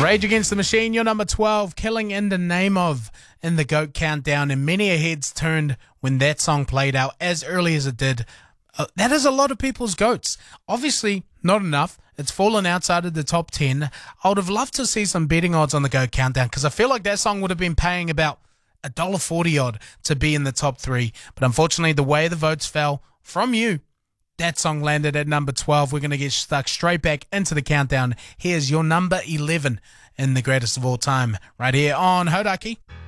Rage Against the Machine, your number 12, Killing in the Name of in the GOAT Countdown, and many a heads turned when that song played out as early as it did. That is a lot of people's GOATs. Obviously, not enough. It's fallen outside of the top 10. I would have loved to see some betting odds on the GOAT Countdown because I feel like that song would have been paying about $1.40 odd to be in the top 3. But unfortunately, the way the votes fell from you, that song landed at number 12. We're going to get stuck straight back into the countdown. Here's your number 11 in the greatest of all time, right here on Hodaki.